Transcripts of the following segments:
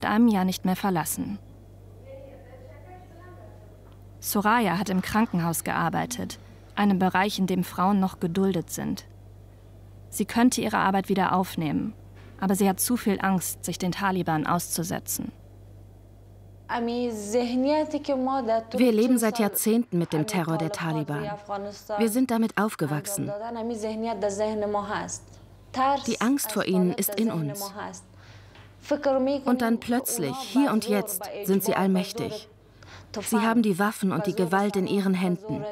einem Jahr nicht mehr verlassen. Soraya hat im Krankenhaus gearbeitet, einem Bereich, in dem Frauen noch geduldet sind. Sie könnte ihre Arbeit wieder aufnehmen, aber sie hat zu viel Angst, sich den Taliban auszusetzen. Wir leben seit Jahrzehnten mit dem Terror der Taliban. Wir sind damit aufgewachsen. Die Angst vor ihnen ist in uns. Und dann plötzlich, hier und jetzt, sind sie allmächtig. Sie haben die Waffen und die Gewalt in ihren Händen.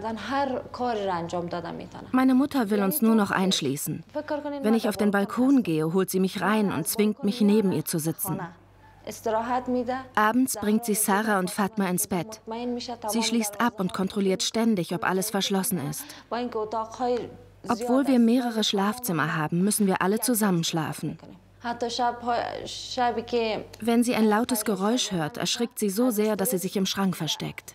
Meine Mutter will uns nur noch einschließen. Wenn ich auf den Balkon gehe, holt sie mich rein und zwingt mich, neben ihr zu sitzen. Abends bringt sie Sarah und Fatma ins Bett. Sie schließt ab und kontrolliert ständig, ob alles verschlossen ist. Obwohl wir mehrere Schlafzimmer haben, müssen wir alle zusammen schlafen. Wenn sie ein lautes Geräusch hört, erschrickt sie so sehr, dass sie sich im Schrank versteckt.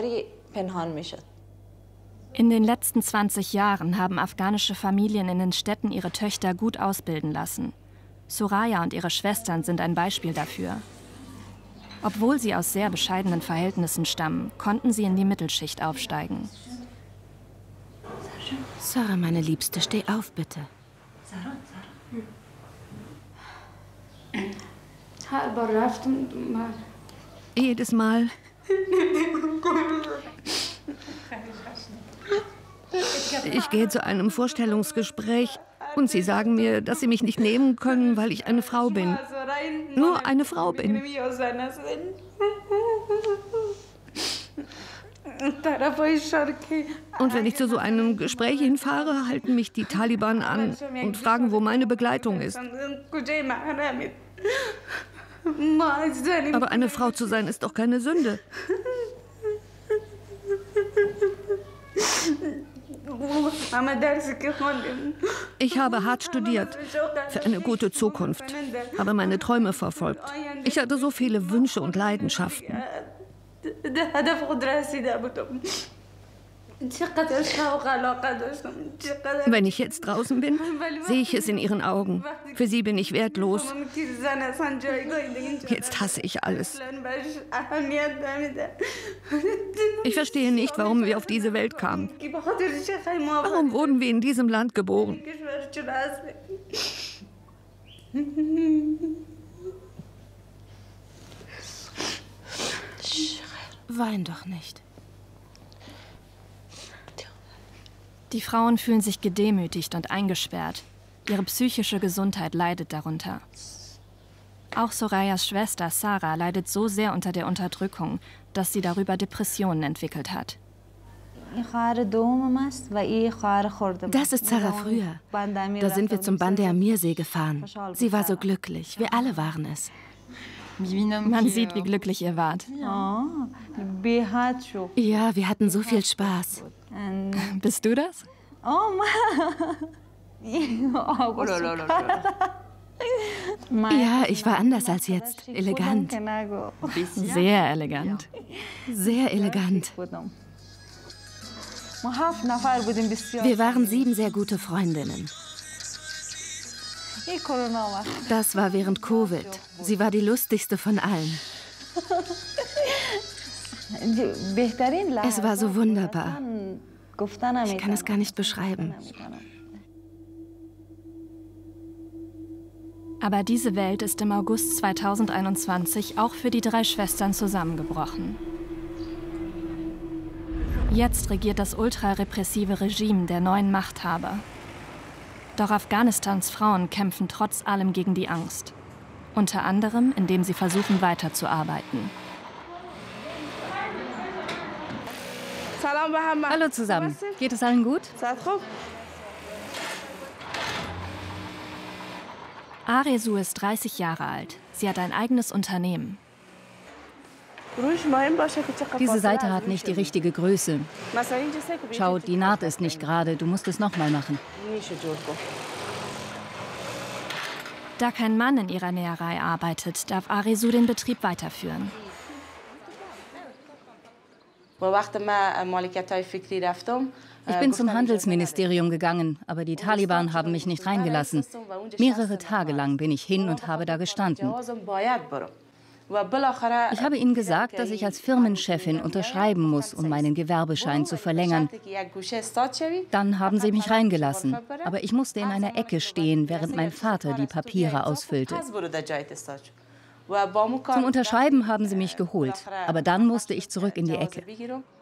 In den letzten 20 Jahren haben afghanische Familien in den Städten ihre Töchter gut ausbilden lassen. Soraya und ihre Schwestern sind ein Beispiel dafür. Obwohl sie aus sehr bescheidenen Verhältnissen stammen, konnten sie in die Mittelschicht aufsteigen. Sarah, meine Liebste, steh auf, bitte. Jedes Mal. Ich gehe zu einem Vorstellungsgespräch und sie sagen mir, dass sie mich nicht nehmen können, weil ich eine Frau bin. Nur eine Frau bin. Und wenn ich zu so einem Gespräch hinfahre, halten mich die Taliban an und fragen, wo meine Begleitung ist. Aber eine Frau zu sein, ist doch keine Sünde. Ich habe hart studiert, für eine gute Zukunft, habe meine Träume verfolgt. Ich hatte so viele Wünsche und Leidenschaften. Wenn ich jetzt draußen bin, sehe ich es in ihren Augen. Für sie bin ich wertlos. Jetzt hasse ich alles. Ich verstehe nicht, warum wir auf diese Welt kamen. Warum wurden wir in diesem Land geboren? Wein doch nicht. Die Frauen fühlen sich gedemütigt und eingesperrt. Ihre psychische Gesundheit leidet darunter. Auch Sorayas Schwester Sarah leidet so sehr unter der Unterdrückung, dass sie darüber Depressionen entwickelt hat. Das ist Sarah früher. Da sind wir zum Bandar Amirsee gefahren. Sie war so glücklich. Wir alle waren es. Man sieht, wie glücklich ihr wart. Ja, wir hatten so viel Spaß. Bist du das? Ja, ich war anders als jetzt. Elegant. Sehr elegant. Sehr elegant. Wir waren 7 sehr gute Freundinnen. Das war während Covid. Sie war die lustigste von allen. Es war so wunderbar. Ich kann es gar nicht beschreiben. Aber diese Welt ist im August 2021 auch für die 3 Schwestern zusammengebrochen. Jetzt regiert das ultrarepressive Regime der neuen Machthaber. Doch Afghanistans Frauen kämpfen trotz allem gegen die Angst. Unter anderem, indem sie versuchen, weiterzuarbeiten. Hallo zusammen. Geht es allen gut? Aresu ist 30 Jahre alt. Sie hat ein eigenes Unternehmen. Diese Seite hat nicht die richtige Größe. Schau, die Naht ist nicht gerade. Du musst es nochmal machen. Da kein Mann in ihrer Näherei arbeitet, darf Aresu den Betrieb weiterführen. Ich bin zum Handelsministerium gegangen, aber die Taliban haben mich nicht reingelassen. Mehrere Tage lang bin ich hin und habe da gestanden. Ich habe ihnen gesagt, dass ich als Firmenchefin unterschreiben muss, um meinen Gewerbeschein zu verlängern. Dann haben sie mich reingelassen, aber ich musste in einer Ecke stehen, während mein Vater die Papiere ausfüllte. Zum Unterschreiben haben sie mich geholt, aber dann musste ich zurück in die Ecke.